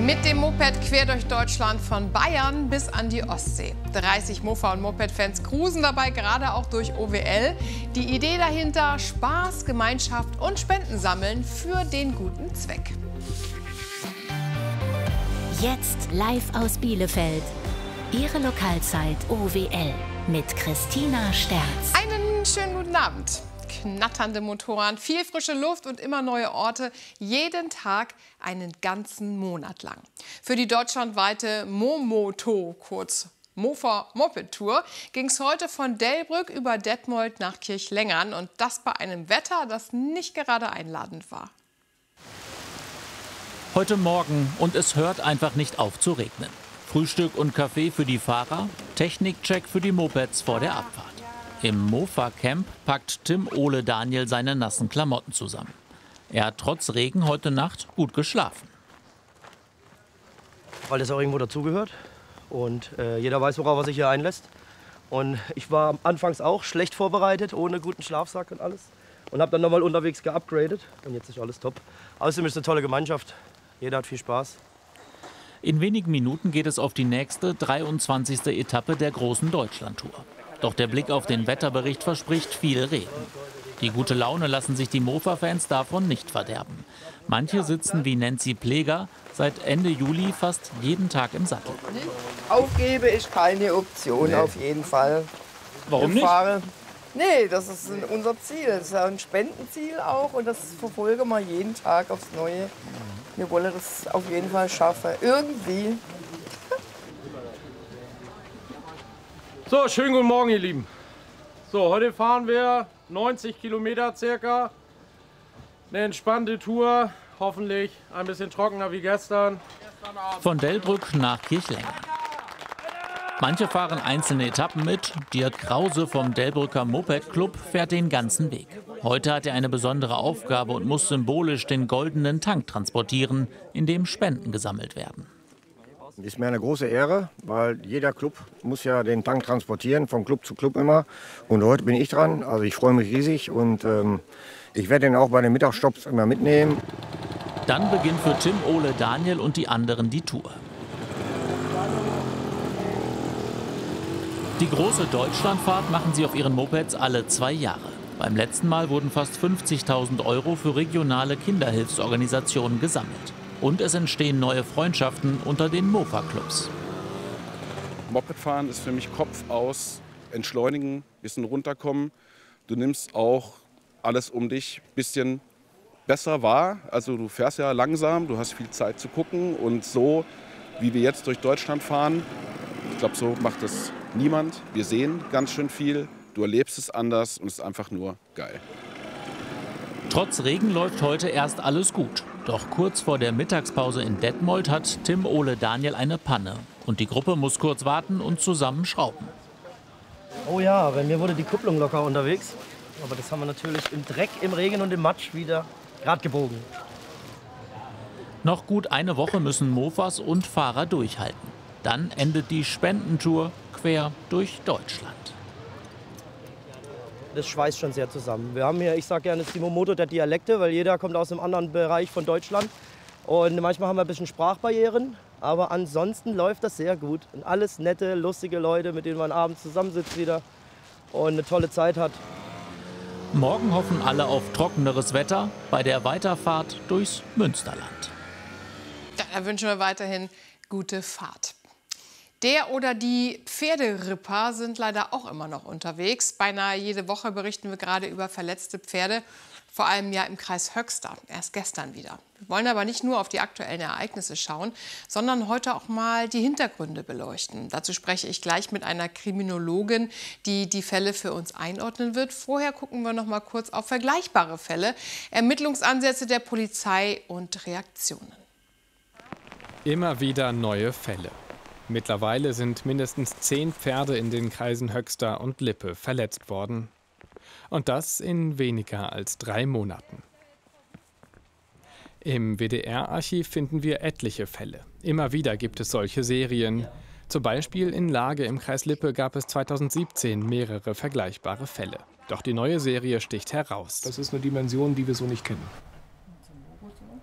Mit dem Moped quer durch Deutschland von Bayern bis an die Ostsee. 30 Mofa- und Moped-Fans cruisen dabei gerade auch durch OWL. Die Idee dahinter: Spaß, Gemeinschaft und Spenden sammeln für den guten Zweck. Jetzt live aus Bielefeld. Ihre Lokalzeit OWL mit Christina Sterz. Einen schönen guten Abend. Knatternde Motoren, viel frische Luft und immer neue Orte, jeden Tag einen ganzen Monat lang. Für die deutschlandweite Momoto, kurz Mofa-Moped-Tour, ging es heute von Delbrück über Detmold nach Kirchlengern und das bei einem Wetter, das nicht gerade einladend war. Heute Morgen und es hört einfach nicht auf zu regnen. Frühstück und Kaffee für die Fahrer, Technikcheck für die Mopeds vor der Abfahrt. Im Mofa-Camp packt Tim Ole Daniel seine nassen Klamotten zusammen. Er hat trotz Regen heute Nacht gut geschlafen. Weil das auch irgendwo dazugehört und jeder weiß, worauf er sich hier einlässt. Und ich war anfangs auch schlecht vorbereitet, ohne guten Schlafsack und alles. Und habe dann nochmal unterwegs geupgradet und jetzt ist alles top. Außerdem ist es eine tolle Gemeinschaft, jeder hat viel Spaß. In wenigen Minuten geht es auf die nächste, 23. Etappe der großen Deutschlandtour. Doch der Blick auf den Wetterbericht verspricht viel Regen. Die gute Laune lassen sich die Mofa-Fans davon nicht verderben. Manche sitzen wie Nancy Pleger seit Ende Juli fast jeden Tag im Sattel. Aufgebe ist keine Option, auf jeden Fall. Warum nicht? Nee, das ist unser Ziel. Das ist ja ein Spendenziel auch und das verfolgen wir jeden Tag aufs Neue. Wir wollen das auf jeden Fall schaffen. Irgendwie. So, schönen guten Morgen, ihr Lieben. So, heute fahren wir 90 Kilometer circa. Eine entspannte Tour, hoffentlich ein bisschen trockener wie gestern. Von Delbrück nach Kirchlengern. Manche fahren einzelne Etappen mit. Dirk Krause vom Delbrücker Moped Club fährt den ganzen Weg. Heute hat er eine besondere Aufgabe und muss symbolisch den goldenen Tank transportieren, in dem Spenden gesammelt werden. Ist mir eine große Ehre, weil jeder Club muss ja den Tank transportieren, von Club zu Club immer. Und heute bin ich dran, also ich freue mich riesig und ich werde ihn auch bei den Mittagsstopps immer mitnehmen. Dann beginnt für Tim Ole Daniel und die anderen die Tour. Die große Deutschlandfahrt machen sie auf ihren Mopeds alle 2 Jahre. Beim letzten Mal wurden fast 50.000 € für regionale Kinderhilfsorganisationen gesammelt. Und es entstehen neue Freundschaften unter den Mofa-Clubs. Mopedfahren ist für mich Kopf aus, entschleunigen, bisschen runterkommen. Du nimmst auch alles um dich ein bisschen besser wahr. Also du fährst ja langsam, du hast viel Zeit zu gucken. Und so, wie wir jetzt durch Deutschland fahren, ich glaube, so macht es niemand. Wir sehen ganz schön viel, du erlebst es anders und es ist einfach nur geil. Trotz Regen läuft heute erst alles gut. Doch kurz vor der Mittagspause in Detmold hat Tim Ole Daniel eine Panne. Und die Gruppe muss kurz warten und zusammen schrauben. Oh ja, bei mir wurde die Kupplung locker unterwegs. Aber das haben wir natürlich im Dreck, im Regen und im Matsch wieder gerade gebogen. Noch gut eine Woche müssen Mofas und Fahrer durchhalten. Dann endet die Spendentour quer durch Deutschland. Das schweißt schon sehr zusammen. Wir haben hier, ich sage gerne, das ist die Momoto der Dialekte, weil jeder kommt aus einem anderen Bereich von Deutschland. Und manchmal haben wir ein bisschen Sprachbarrieren, aber ansonsten läuft das sehr gut. Und alles nette, lustige Leute, mit denen man abends zusammensitzt wieder und eine tolle Zeit hat. Morgen hoffen alle auf trockeneres Wetter bei der Weiterfahrt durchs Münsterland. Ja, da wünschen wir weiterhin gute Fahrt. Der oder die Pferderipper sind leider auch immer noch unterwegs. Beinahe jede Woche berichten wir gerade über verletzte Pferde, vor allem ja im Kreis Höxter, erst gestern wieder. Wir wollen aber nicht nur auf die aktuellen Ereignisse schauen, sondern heute auch mal die Hintergründe beleuchten. Dazu spreche ich gleich mit einer Kriminologin, die die Fälle für uns einordnen wird. Vorher gucken wir noch mal kurz auf vergleichbare Fälle, Ermittlungsansätze der Polizei und Reaktionen. Immer wieder neue Fälle. Mittlerweile sind mindestens 10 Pferde in den Kreisen Höxter und Lippe verletzt worden. Und das in weniger als 3 Monaten. Im WDR-Archiv finden wir etliche Fälle. Immer wieder gibt es solche Serien. Zum Beispiel in Lage im Kreis Lippe gab es 2017 mehrere vergleichbare Fälle. Doch die neue Serie sticht heraus. Das ist eine Dimension, die wir so nicht kennen.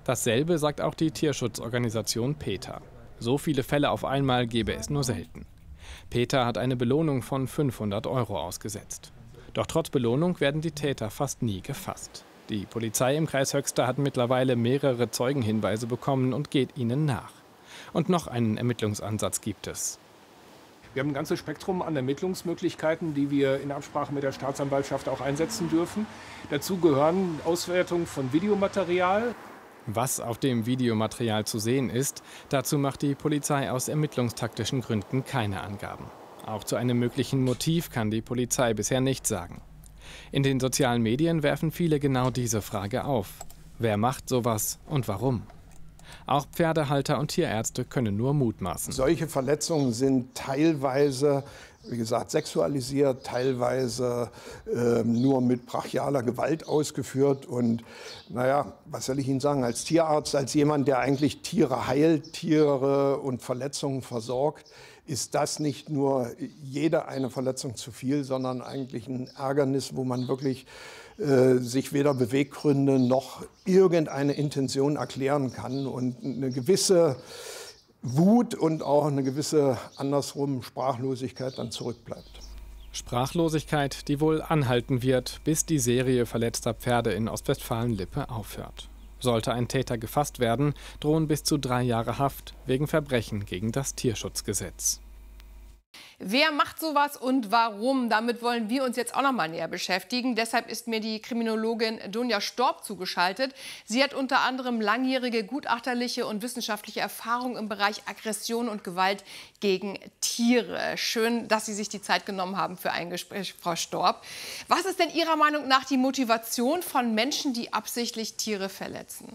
Dasselbe sagt auch die Tierschutzorganisation PETA. So viele Fälle auf einmal gebe es nur selten. PETA hat eine Belohnung von 500 € ausgesetzt. Doch trotz Belohnung werden die Täter fast nie gefasst. Die Polizei im Kreis Höxter hat mittlerweile mehrere Zeugenhinweise bekommen und geht ihnen nach. Und noch einen Ermittlungsansatz gibt es. Wir haben ein ganzes Spektrum an Ermittlungsmöglichkeiten, die wir in Absprache mit der Staatsanwaltschaft auch einsetzen dürfen. Dazu gehören Auswertung von Videomaterial. Was auf dem Videomaterial zu sehen ist, dazu macht die Polizei aus ermittlungstaktischen Gründen keine Angaben. Auch zu einem möglichen Motiv kann die Polizei bisher nichts sagen. In den sozialen Medien werfen viele genau diese Frage auf. Wer macht sowas und warum? Auch Pferdehalter und Tierärzte können nur mutmaßen. Solche Verletzungen sind teilweise, wie gesagt, sexualisiert, teilweise nur mit brachialer Gewalt ausgeführt. Und naja, was soll ich Ihnen sagen, als Tierarzt, als jemand, der eigentlich Tiere heilt, Tiere und Verletzungen versorgt, ist das nicht nur jede eine Verletzung zu viel, sondern eigentlich ein Ärgernis, wo man wirklich sich weder Beweggründe noch irgendeine Intention erklären kann und eine gewisse Wut und auch eine gewisse andersrum Sprachlosigkeit dann zurückbleibt. Sprachlosigkeit, die wohl anhalten wird, bis die Serie verletzter Pferde in Ostwestfalen-Lippe aufhört. Sollte ein Täter gefasst werden, drohen bis zu 3 Jahre Haft wegen Verbrechen gegen das Tierschutzgesetz. Wer macht sowas und warum? Damit wollen wir uns jetzt auch noch mal näher beschäftigen. Deshalb ist mir die Kriminologin Dunja Storb zugeschaltet. Sie hat unter anderem langjährige gutachterliche und wissenschaftliche Erfahrung im Bereich Aggression und Gewalt gegen Tiere. Schön, dass Sie sich die Zeit genommen haben für ein Gespräch, Frau Storb. Was ist denn Ihrer Meinung nach die Motivation von Menschen, die absichtlich Tiere verletzen?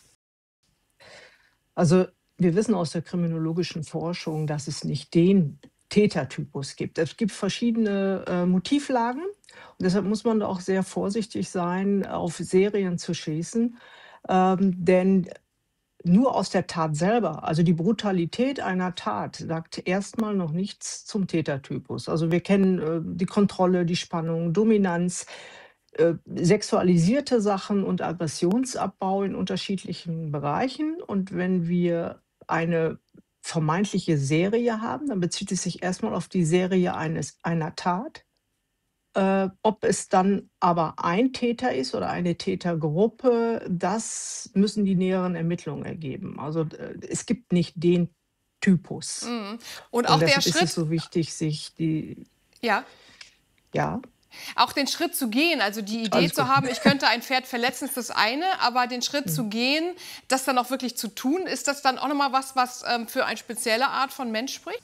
Also wir wissen aus der kriminologischen Forschung, dass es nicht den Tätertypus gibt. Es gibt verschiedene Motivlagen und deshalb muss man auch sehr vorsichtig sein, auf Serien zu schießen, denn nur aus der Tat selber, also die Brutalität einer Tat, sagt erstmal noch nichts zum Tätertypus. Also wir kennen die Kontrolle, die Spannung, Dominanz, sexualisierte Sachen und Aggressionsabbau in unterschiedlichen Bereichen. Und wenn wir eine vermeintliche Serie haben, dann bezieht es sich erstmal auf die Serie einer Tat. Ob es dann aber ein Täter ist oder eine Tätergruppe, das müssen die näheren Ermittlungen ergeben. Also es gibt nicht den Typus. Mhm. Und auch der deshalb ist Schritt, es so wichtig, sich die... ja, Ja, auch den Schritt zu gehen, also die Idee Alles zu gut. haben, ich könnte ein Pferd verletzen, ist das eine, aber den Schritt zu gehen, das dann auch wirklich zu tun, ist das dann auch nochmal was für eine spezielle Art von Mensch spricht?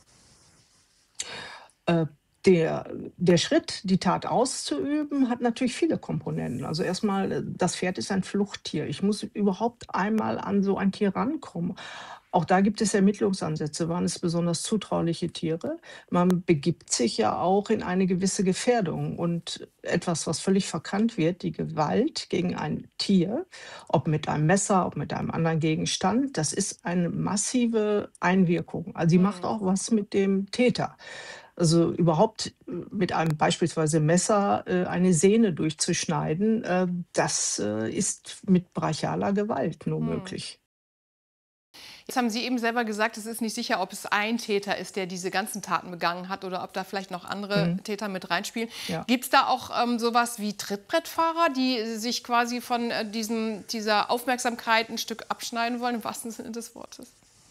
Der Schritt, die Tat auszuüben, hat natürlich viele Komponenten. Also erstmal, das Pferd ist ein Fluchttier. Ich muss überhaupt einmal an so ein Tier rankommen. Auch da gibt es Ermittlungsansätze. Waren es besonders zutrauliche Tiere? Man begibt sich ja auch in eine gewisse Gefährdung. Und etwas, was völlig verkannt wird, die Gewalt gegen ein Tier, ob mit einem Messer, ob mit einem anderen Gegenstand, das ist eine massive Einwirkung. Also sie macht auch was mit dem Täter. Also überhaupt mit einem beispielsweise Messer eine Sehne durchzuschneiden, das ist mit brachialer Gewalt nur möglich. Jetzt haben Sie eben selber gesagt, es ist nicht sicher, ob es ein Täter ist, der diese ganzen Taten begangen hat oder ob da vielleicht noch andere Täter mit reinspielen. Ja. Gibt es da auch sowas wie Trittbrettfahrer, die sich quasi von dieser Aufmerksamkeit ein Stück abschneiden wollen, im wahrsten Sinne des Wortes?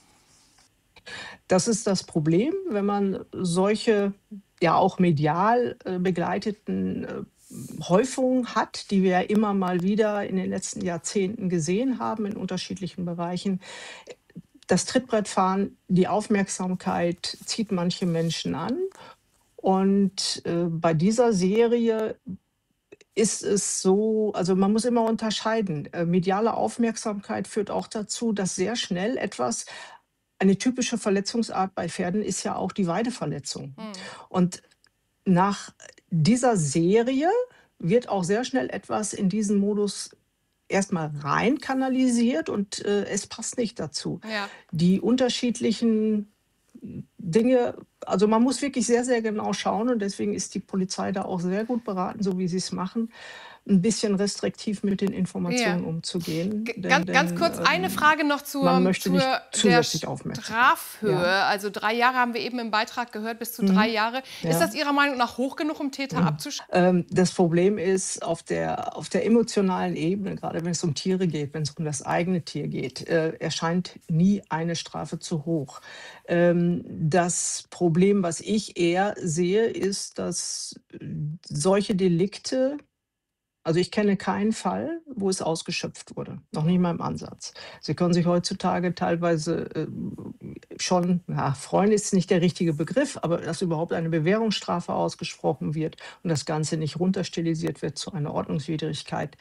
Das ist das Problem, wenn man solche ja auch medial begleiteten Häufungen hat, die wir ja immer mal wieder in den letzten Jahrzehnten gesehen haben in unterschiedlichen Bereichen. Das Trittbrettfahren, die Aufmerksamkeit zieht manche Menschen an. Und bei dieser Serie ist es so, also man muss immer unterscheiden. Mediale Aufmerksamkeit führt auch dazu, dass sehr schnell eine typische Verletzungsart bei Pferden ist ja auch die Weideverletzung. Und nach dieser Serie wird auch sehr schnell etwas in diesen Modus erstmal rein kanalisiert und es passt nicht dazu. Ja. Die unterschiedlichen Dinge, also man muss wirklich sehr, sehr genau schauen und deswegen ist die Polizei da auch sehr gut beraten, so wie sie es machen, ein bisschen restriktiv mit den Informationen umzugehen. Ganz kurz eine Frage noch man möchte nicht zusätzlich der aufmerksam. Strafhöhe. Ja. Also 3 Jahre haben wir eben im Beitrag gehört, bis zu 3 Jahre. Ist das Ihrer Meinung nach hoch genug, um Täter abzuschrecken? Das Problem ist, auf der emotionalen Ebene, gerade wenn es um Tiere geht, wenn es um das eigene Tier geht, erscheint nie eine Strafe zu hoch. Das Problem, was ich eher sehe, ist, dass solche Delikte, also ich kenne keinen Fall, wo es ausgeschöpft wurde, noch nicht mal im Ansatz. Sie können sich heutzutage teilweise schon, freuen ist nicht der richtige Begriff, aber dass überhaupt eine Bewährungsstrafe ausgesprochen wird und das Ganze nicht runterstilisiert wird zu einer Ordnungswidrigkeit.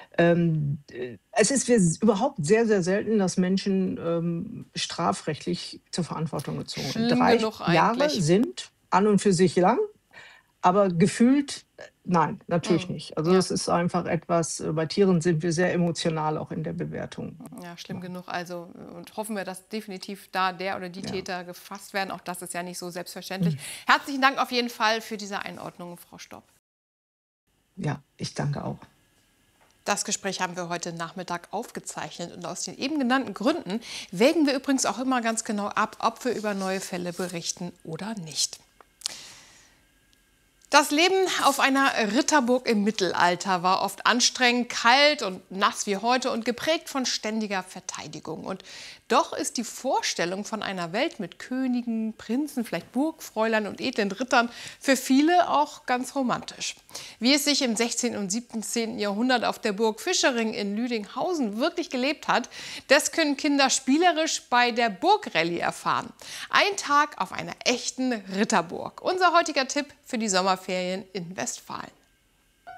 Es ist überhaupt sehr, sehr selten, dass Menschen strafrechtlich zur Verantwortung gezogen werden. 3 Jahre sind an und für sich lang, aber gefühlt nein, natürlich nicht. Also es ist einfach etwas, bei Tieren sind wir sehr emotional auch in der Bewertung. Ja, schlimm genug. Also und hoffen wir, dass definitiv da der oder die Täter gefasst werden. Auch das ist ja nicht so selbstverständlich. Herzlichen Dank auf jeden Fall für diese Einordnung, Frau Stopp. Ja, ich danke auch. Das Gespräch haben wir heute Nachmittag aufgezeichnet und aus den eben genannten Gründen wägen wir übrigens auch immer ganz genau ab, ob wir über neue Fälle berichten oder nicht. Das Leben auf einer Ritterburg im Mittelalter war oft anstrengend, kalt und nass wie heute und geprägt von ständiger Verteidigung. Und doch ist die Vorstellung von einer Welt mit Königen, Prinzen, vielleicht Burgfräulein und edlen Rittern für viele auch ganz romantisch. Wie es sich im 16. und 17. Jahrhundert auf der Burg Fischering in Lüdinghausen wirklich gelebt hat, das können Kinder spielerisch bei der Burgrallye erfahren. Ein Tag auf einer echten Ritterburg. Unser heutiger Tipp für die Sommerferien in Westfalen.